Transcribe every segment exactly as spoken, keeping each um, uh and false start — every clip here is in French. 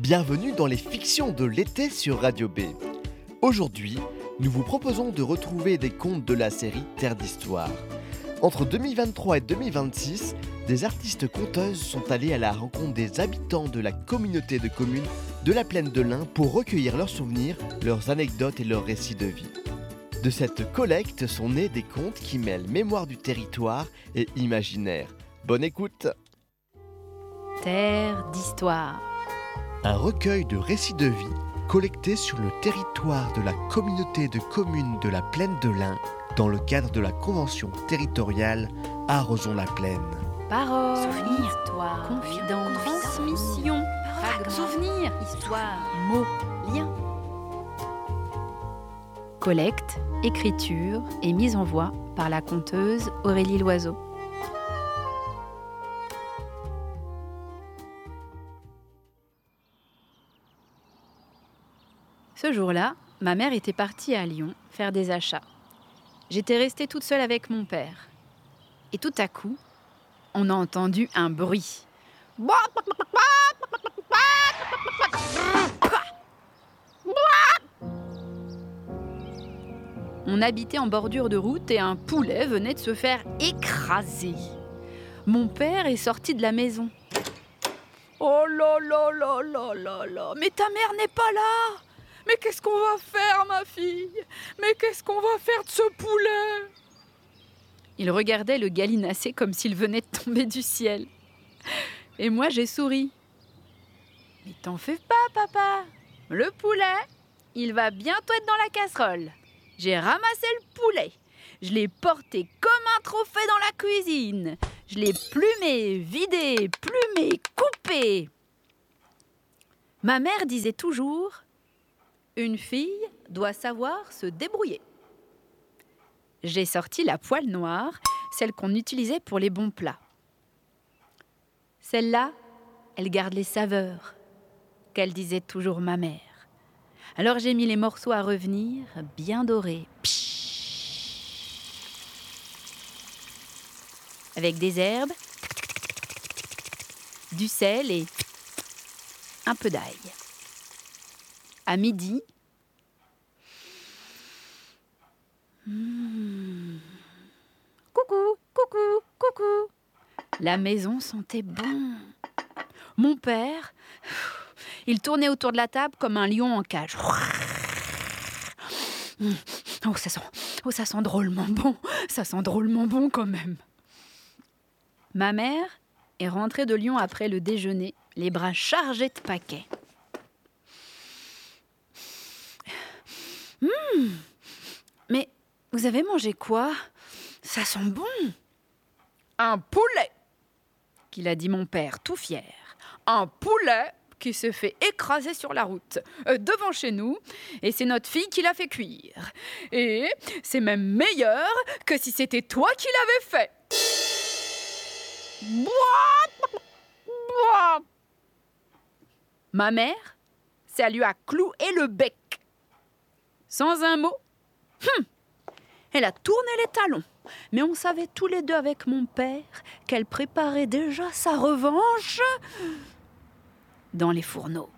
Bienvenue dans les fictions de l'été sur Radio B. Aujourd'hui, nous vous proposons de retrouver des contes de la série Terre d'Histoire. Entre deux mille vingt-trois et deux mille vingt-six, des artistes conteuses sont allés à la rencontre des habitants de la communauté de communes de la Plaine de l'Ain pour recueillir leurs souvenirs, leurs anecdotes et leurs récits de vie. De cette collecte sont nés des contes qui mêlent mémoire du territoire et imaginaire. Bonne écoute! Terre d'Histoire. Un recueil de récits de vie collectés sur le territoire de la communauté de communes de la Plaine de l'Ain dans le cadre de la Convention territoriale Arrosons-la-Plaine. Paroles, Souvenirs, histoire, confidence, transmission, fragments, souvenirs, histoire, mots, liens. collecte, écriture et mise en voix par la conteuse Aurélie Loiseau. Ce jour-là, ma mère était partie à Lyon faire des achats. J'étais restée toute seule avec mon père. Et tout à coup, on a entendu un bruit. On habitait en bordure de route et un poulet venait de se faire écraser. Mon père est sorti de la maison. « Oh là là là là là là, mais ta mère n'est pas là! Mais qu'est-ce qu'on va faire, ma fille? Mais qu'est-ce qu'on va faire de ce poulet ?» Il regardait le gallinacé comme s'il venait de tomber du ciel. Et moi, j'ai souri. « Mais t'en fais pas, papa. Le poulet, il va bientôt être dans la casserole. J'ai ramassé le poulet. Je l'ai porté comme un trophée dans la cuisine. Je l'ai plumé, vidé, plumé, coupé. » Ma mère disait toujours: une fille doit savoir se débrouiller. J'ai sorti la poêle noire, celle qu'on utilisait pour les bons plats. Celle-là, elle garde les saveurs, qu'elle disait toujours ma mère. Alors j'ai mis les morceaux à revenir, bien dorés. Pshhh. Avec des herbes, du sel et un peu d'ail. À midi, mmh. coucou, coucou, coucou. La maison sentait bon. Mon père, il tournait autour de la table comme un lion en cage. Oh, ça sent, oh, ça sent drôlement bon. Ça sent drôlement bon quand même. Ma mère est rentrée de Lyon après le déjeuner, les bras chargés de paquets. Mmh. Mais vous avez mangé quoi? Ça sent bon. Un poulet, qu'il a dit mon père, tout fier. Un poulet qui s'est fait écraser sur la route, euh, devant chez nous, et c'est notre fille qui l'a fait cuire. Et c'est même meilleur que si c'était toi qui l'avais fait. Bois, bois. Ma mère, ça lui a cloué le bec. Sans un mot, hum, elle a tourné les talons. Mais on savait tous les deux avec mon père qu'elle préparait déjà sa revanche dans les fourneaux.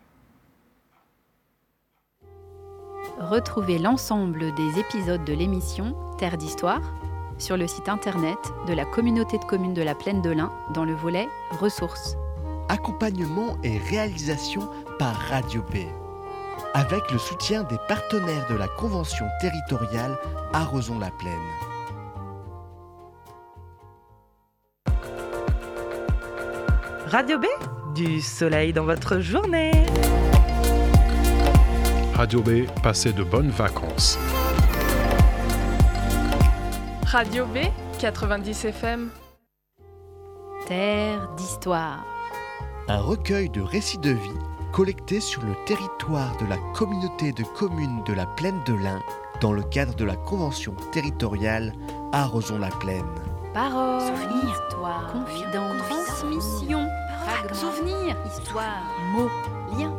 Retrouvez l'ensemble des épisodes de l'émission Terre d'Histoire sur le site internet de la communauté de communes de la Plaine de l'Ain dans le volet Ressources. Accompagnement et réalisation par Radio B. Avec le soutien des partenaires de la Convention territoriale Arrosons-la-Plaine. Radio B, du soleil dans votre journée. Radio B, passez de bonnes vacances. Radio B, quatre-vingt-dix F M. Terre d'Histoire. Un recueil de récits de vie collectés sur le territoire de la communauté de communes de la Plaine de l'Ain dans le cadre de la Convention territoriale Arrosons-la-Plaine. Paroles, Souvenirs, histoire, confidence, transmission, fragments, souvenirs, histoire, mots, liens.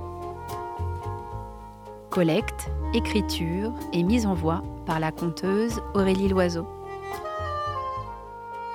collecte, écriture et mise en voix par la conteuse Aurélie Loiseau.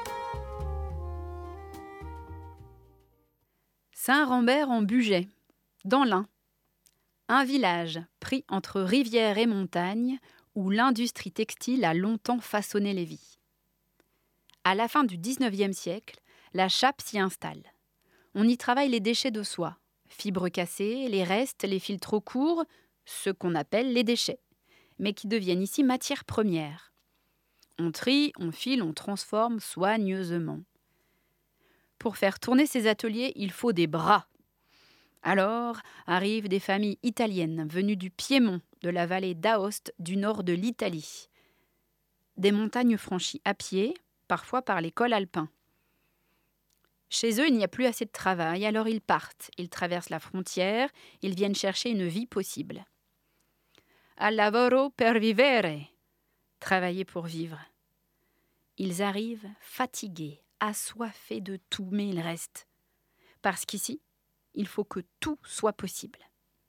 Saint-Rambert en Bugey. Dans l'Ain, un village pris entre rivière et montagne où l'industrie textile a longtemps façonné les vies. À la fin du dix-neuvième siècle, la chape s'y installe. On y travaille les déchets de soie, fibres cassées, les restes, les fils trop courts, ce qu'on appelle les déchets, mais qui deviennent ici matière première. On trie, on file, on transforme soigneusement. Pour faire tourner ces ateliers, il faut des bras. Alors arrivent des familles italiennes venues du Piémont, de la vallée d'Aoste, du nord de l'Italie. Des montagnes franchies à pied, parfois par les cols alpins. Chez eux, il n'y a plus assez de travail, alors ils partent. Ils traversent la frontière, ils viennent chercher une vie possible. Al lavoro per vivere, travailler pour vivre. Ils arrivent fatigués, assoiffés de tout, mais ils restent. Parce qu'ici, il faut que tout soit possible.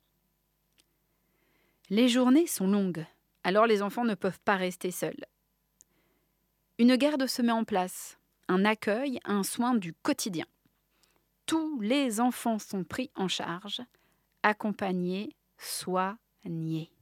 Les journées sont longues, alors les enfants ne peuvent pas rester seuls. Une garde se met en place, un accueil, un soin du quotidien. Tous les enfants sont pris en charge, accompagnés, soignés.